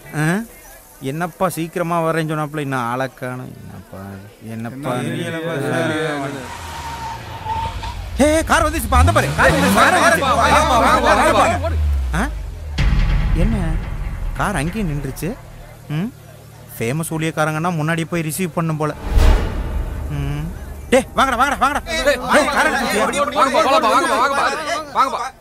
என்னப்பா சீக்கிரமா வரேன்னு சொன்னாப்புல இன்னும் ஆளக்கான என்னப்பா கார் வந்துச்சுப்பா அந்த பாரு என்ன கார் அங்கேயே நின்றுச்சு ஃபேமஸ் ஊழியக்காரங்கன்னா முன்னாடி போய் ரிசீவ் பண்ணும் போல வாங்கடா வாங்கடா வாங்கடா